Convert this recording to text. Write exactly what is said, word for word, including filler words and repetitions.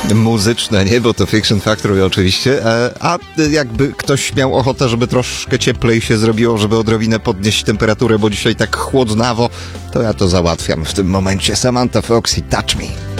Muzyczne, nie? Bo to Fiction Factory oczywiście. A jakby ktoś miał ochotę, żeby troszkę cieplej się zrobiło, żeby odrobinę podnieść temperaturę, bo dzisiaj tak chłodnawo, to ja to załatwiam w tym momencie. Samantha Fox i Touch Me.